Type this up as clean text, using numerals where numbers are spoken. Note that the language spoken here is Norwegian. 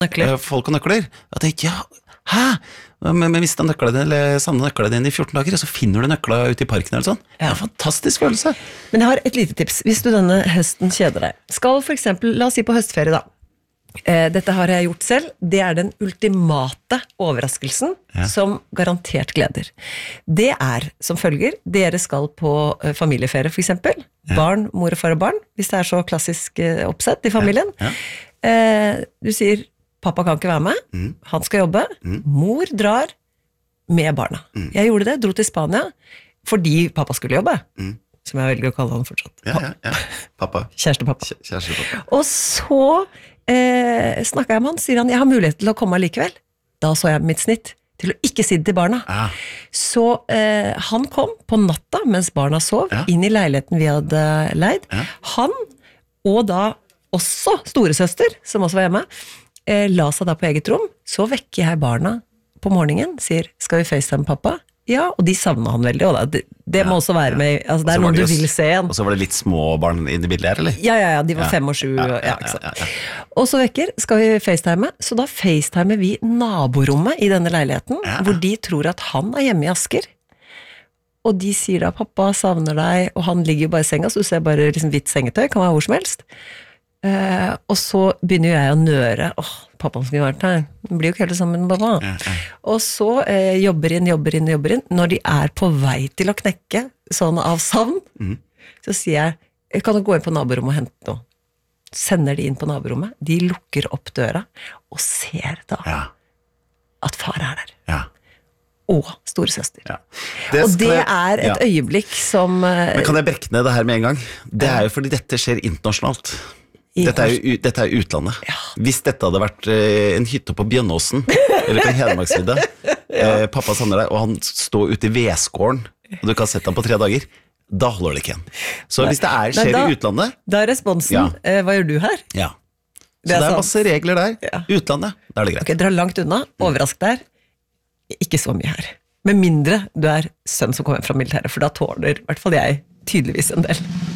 Nøkler. folk og nøkler. Jeg tenkte, ja, hæ? Men mistet nøkla din, eller savnet nøkla din i 14 dager, og så finner du nøkla ute i parken eller sånn. Det er en fantastisk følelse. Men jeg har et lite tips. Hvis du denne høsten kjeder deg, skal for eksempel, la oss si på høstferie da, dette har jeg gjort selv, det er den ultimate overraskelsen som garantert gleder. Det er som følger, dere skal på familieferie for eksempel, barn, mor og far og barn, hvis det er så klassisk oppsett i familien. Du sier, pappa kan ikke være med, han skal jobbe, mor drar med barna. Jeg gjorde det, dro til Spania, fordi pappa skulle jobbe, som jeg velger å kalle han fortsatt. Ja. Pappa. Kjærestepappa. Kjærestepappa. Og så snakket jeg med han, sier han, jeg har mulighet til å komme allikevel. Da så jeg mitt snitt til å ikke si det til barna. Så han kom på natta, mens barna sov, inn i leiligheten vi hadde leid. Han, og da også storesøster, som også var hjemme, la seg da på eget rom, så vekker jeg barna på morgenen, sier, skal vi FaceTime pappa? Ja, og de savner han veldig, og det må også være med, altså det er noe du vil se igjen. Og så var det litt små barn i det bildet her, eller? Ja, de var 5 og 7, ikke sant. Og så vekker, skal vi FaceTime? Så da FaceTimer vi naborommet i denne leiligheten, hvor de tror at han er hjemme i Asker. Og de sier da, pappa savner deg, og han ligger jo bare i senga, så du ser bare liksom hvitt sengetøy, kan være hvor som helst. Og så begynner jeg å nøre pappa skulle vært her, det blir jo ikke helt sammen med pappa og så jobber inn når de er på vei til å knekke sånn av savn så sier jeg, kan du gå inn på naborommet og hente noe sender de inn på naborommet, de lukker opp døra og ser da at far er der og storesøster og det er et øyeblikk som men kan jeg brekke ned det her med en gang? Det er jo fordi dette skjer internasjonalt. Dette er utlandet. Hvis dette hadde vært en hytte på Bjønnåsen, eller på Hedmarksvidda, pappa savner deg, og han står ute i vedskåren, og du kan sette ham på 3 dager, da holder det ikke igjen. Så hvis det skjer i utlandet... Da er responsen, hva gjør du her? Ja. Så det er masse regler der. Utlandet, da er det greit. Ok, dra langt unna, overrask der. Ikke så mye her. Med mindre du er sønn som kommer fra militæret, for da tåler i hvert fall jeg tydeligvis en del.